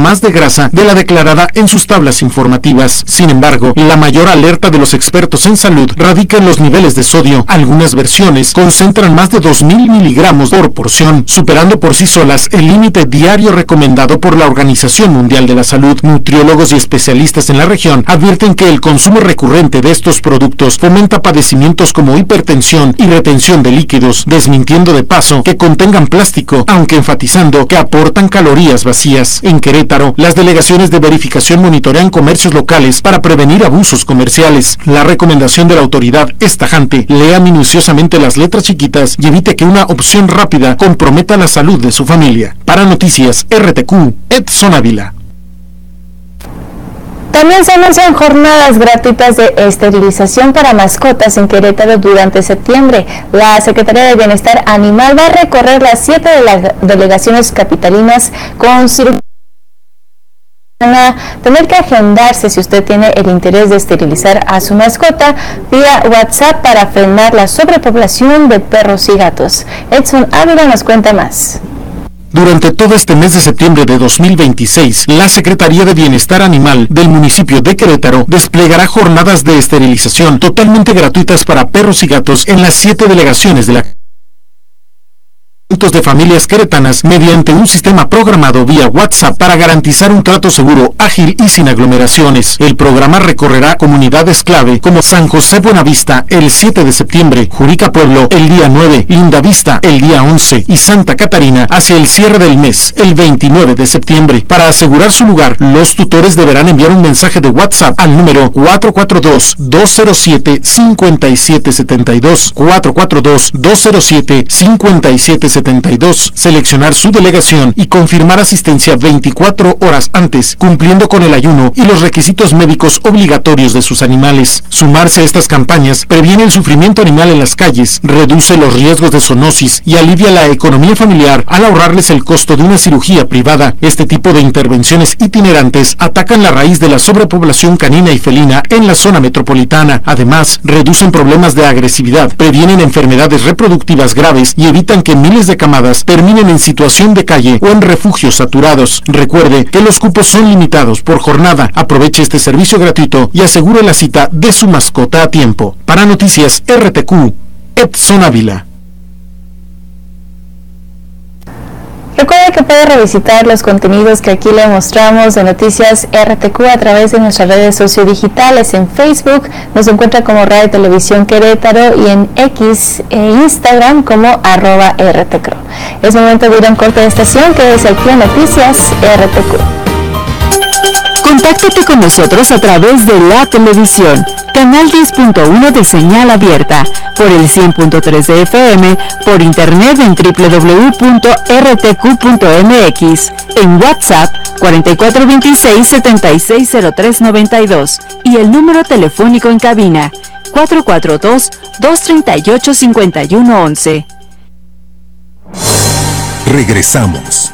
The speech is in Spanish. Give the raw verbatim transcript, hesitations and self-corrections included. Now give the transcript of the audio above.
más de grasa de la declarada en sus tablas informativas. Sin embargo, la mayor alerta de los expertos en salud radica en los niveles de sodio. Algunas versiones concentran más de dos mil miligramos por porción, superando por sí solas el límite diario recomendado por la Organización Mundial de la Salud. Nutriólogos y especialistas en la región advierten que el consumo recurrente de estos productos fomenta padecimientos como hipertensión y retención de líquidos, desmintiendo de paso que contengan plástico, aunque enfatizando que aportan calorías vacías. En Querétaro, las delegaciones de verificación monitorean comercios locales para prevenir abusos comerciales. La recomendación de la autoridad es tajante: lea minuciosamente las letras chiquitas y evite que una opción rápida comprometa la salud de su familia. Para Noticias R T Q, Edson Ávila. También se anuncian jornadas gratuitas de esterilización para mascotas en Querétaro durante septiembre. La Secretaría de Bienestar Animal va a recorrer las siete delegaciones capitalinas con cirugía. Van a tener que agendarse si usted tiene el interés de esterilizar a su mascota vía WhatsApp para frenar la sobrepoblación de perros y gatos. Edson Ávila nos cuenta más. Durante todo este mes de septiembre de dos mil veintiséis, la Secretaría de Bienestar Animal del municipio de Querétaro desplegará jornadas de esterilización totalmente gratuitas para perros y gatos en las siete delegaciones de la de familias queretanas mediante un sistema programado vía WhatsApp para garantizar un trato seguro, ágil y sin aglomeraciones. El programa recorrerá comunidades clave como San José Buenavista el siete de septiembre, Jurica Pueblo el día nueve, Lindavista el día once y Santa Catarina hacia el cierre del mes, el veintinueve de septiembre. Para asegurar su lugar, los tutores deberán enviar un mensaje de WhatsApp al número cuatro cuatro dos, dos cero siete, cinco siete siete dos, cuatro cuatro dos, dos cero siete, cinco siete siete dos, seleccionar su delegación y confirmar asistencia veinticuatro horas antes, cumpliendo con el ayuno y los requisitos médicos obligatorios de sus animales. Sumarse a estas campañas previene el sufrimiento animal en las calles, reduce los riesgos de zoonosis y alivia la economía familiar al ahorrarles el costo de una cirugía privada. Este tipo de intervenciones itinerantes atacan la raíz de la sobrepoblación canina y felina en la zona metropolitana. Además, reducen problemas de agresividad, previenen enfermedades reproductivas graves y evitan que miles de camadas terminen en situación de calle o en refugios saturados. Recuerde que los cupos son limitados por jornada. Aproveche este servicio gratuito y asegure la cita de su mascota a tiempo. Para Noticias R T Q, Edson Ávila. Recuerde que puede revisitar los contenidos que aquí le mostramos de Noticias R T Q a través de nuestras redes sociodigitales. En Facebook nos encuentra como Radio Televisión Querétaro y en X e Instagram como arroba R T C R O. Es momento de ir a un corte de estación. Quédese aquí en Noticias R T Q. Contáctate con nosotros a través de la televisión, canal diez punto uno de señal abierta, por el cien punto tres de F M, por internet en doble u doble u doble u punto r t q punto m x, en WhatsApp cuatro cuatro dos seis, siete seis cero tres nueve dos y el número telefónico en cabina cuatro cuatro dos, dos tres ocho, cinco uno uno uno. Regresamos.